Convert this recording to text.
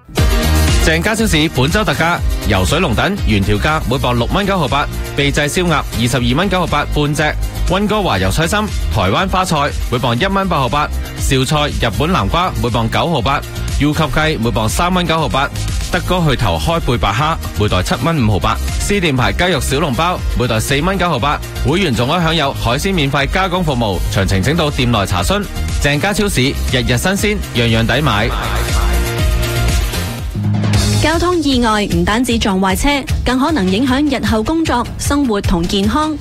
鄭家超市本周特價，游水龍躉原條價每磅6蚊9毫8，秘製燒鴨22蚊9毫8半隻，溫哥華油菜心、台灣花菜每磅1蚊8毫8，紹菜日本南瓜每磅9毫8，U 級雞每磅3蚊9毫8，德哥去頭開貝白蝦每袋7蚊5毫8，C店牌雞肉小籠包每袋4蚊9毫8，會員仲可享有海鮮免費加工服務，詳情請到店內查詢。鄭家超市日日新鮮，樣樣抵買。 交通意外唔單止撞壞車，更可能影響日後工作、生活同健康。